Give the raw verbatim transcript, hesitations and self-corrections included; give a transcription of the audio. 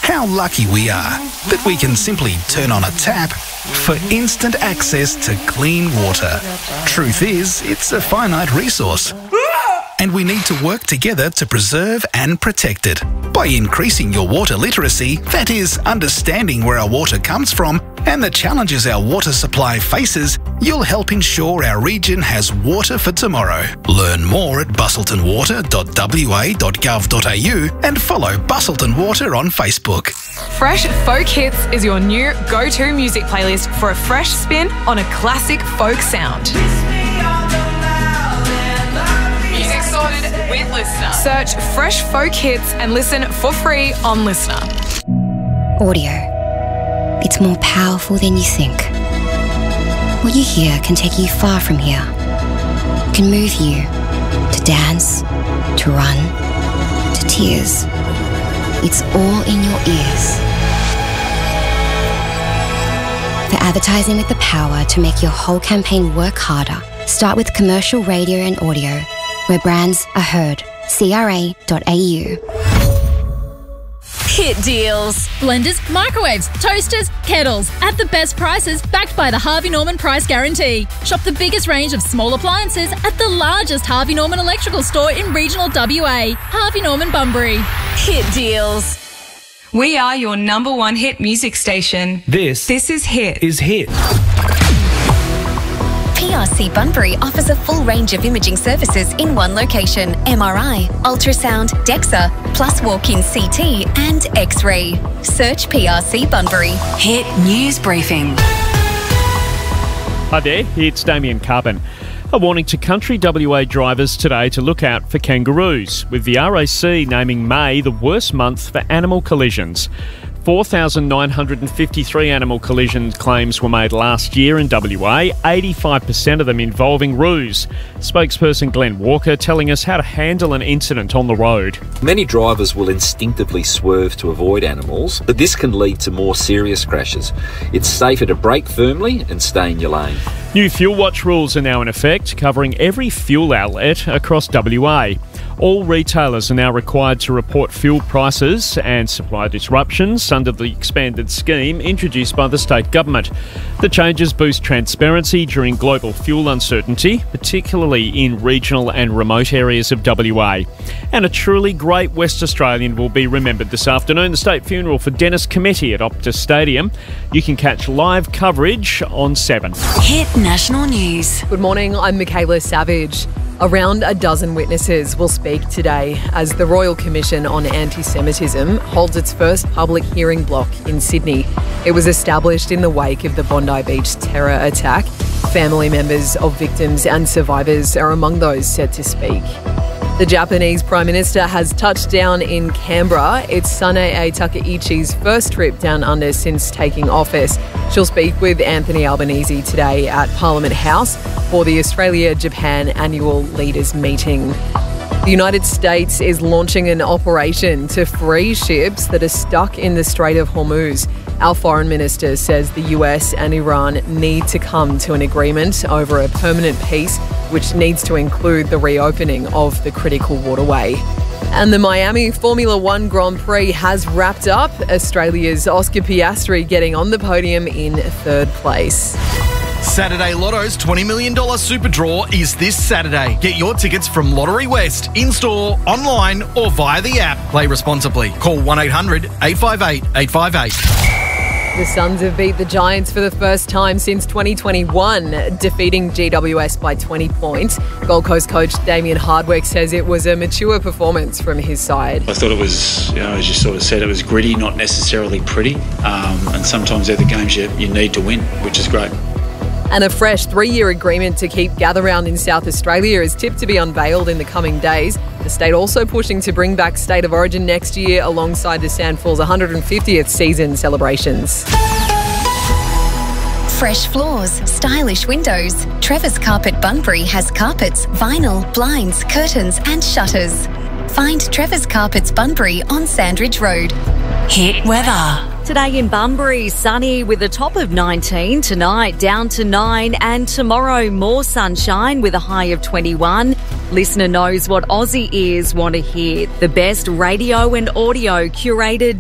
how lucky we are that we can simply turn on a tap for instant access to clean water. Truth is, it's a finite resource, and we need to work together to preserve and protect it. By increasing your water literacy, that is, understanding where our water comes from and the challenges our water supply faces, you'll help ensure our region has water for tomorrow. Learn more at busselton water dot w a dot gov dot a u and follow Busselton Water on Facebook. Fresh Folk Hits is your new go-to music playlist for a fresh spin on a classic folk sound. Music sorted with Listener. Search Fresh Folk Hits and listen for free on Listener. Audio. It's more powerful than you think. What you hear can take you far from here. It can move you to dance, to run, to tears. It's all in your ears. For advertising with the power to make your whole campaign work harder, start with commercial radio and audio, where brands are heard. C R A dot A U. Hit deals. Blenders, microwaves, toasters, kettles at the best prices, backed by the Harvey Norman price guarantee. Shop the biggest range of small appliances at the largest Harvey Norman electrical store in regional W A. Harvey Norman Bunbury. Hit deals. We are your number one hit music station. This, This is Hit. is Hit. P R C Bunbury offers a full range of imaging services in one location. M R I, ultrasound, DEXA, plus walk-in C T and X-ray. Search P R C Bunbury. Hit News Briefing. Hi there, it's Damien Carbon. A warning to country W A drivers today to look out for kangaroos, with the R A C naming May the worst month for animal collisions. four thousand nine hundred fifty-three animal collision claims were made last year in W A, eighty-five percent of them involving roos. Spokesperson Glenn Walker telling us how to handle an incident on the road. Many drivers will instinctively swerve to avoid animals, but this can lead to more serious crashes. It's safer to brake firmly and stay in your lane. New Fuel Watch rules are now in effect, covering every fuel outlet across W A. All retailers are now required to report fuel prices and supply disruptions under the expanded scheme introduced by the state government. The changes boost transparency during global fuel uncertainty, particularly in regional and remote areas of W A. And a truly great West Australian will be remembered this afternoon, the state funeral for Dennis Cometti at Optus Stadium. You can catch live coverage on seven. Hit National News. Good morning, I'm Michaela Savage. Around a dozen witnesses will speak today as the Royal Commission on Anti-Semitism holds its first public hearing block in Sydney. It was established in the wake of the Bondi Beach terror attack. Family members of victims and survivors are among those set to speak. The Japanese Prime Minister has touched down in Canberra. It's Sanae Takaichi's first trip down under since taking office. She'll speak with Anthony Albanese today at Parliament House for the Australia-Japan annual leaders meeting. The United States is launching an operation to free ships that are stuck in the Strait of Hormuz. Our foreign minister says the U S and Iran need to come to an agreement over a permanent peace, which needs to include the reopening of the critical waterway. And the Miami Formula One Grand Prix has wrapped up, Australia's Oscar Piastri getting on the podium in third place. Saturday Lotto's twenty million dollars Super Draw is this Saturday. Get your tickets from Lottery West, in-store, online or via the app. Play responsibly. Call one eight hundred eight five eight eight five eight. The Suns have beat the Giants for the first time since twenty twenty-one, defeating G W S by twenty points. Gold Coast coach Damien Hardwick says it was a mature performance from his side. I thought it was, you know, as you sort of said, it was gritty, not necessarily pretty. Um, and sometimes they're the games you, you need to win, which is great. And a fresh three-year agreement to keep Gather Round in South Australia is tipped to be unveiled in the coming days. The state also pushing to bring back State of Origin next year alongside the Sandfalls one hundred fiftieth season celebrations. Fresh floors, stylish windows. Trevor's Carpet Bunbury has carpets, vinyl, blinds, curtains and shutters. Find Trevor's Carpets Bunbury on Sandridge Road. Hit weather. Today in Bunbury, sunny with a top of nineteen. Tonight, down to nine. And tomorrow, more sunshine with a high of twenty-one. Listener knows what Aussie ears want to hear. The best radio and audio curated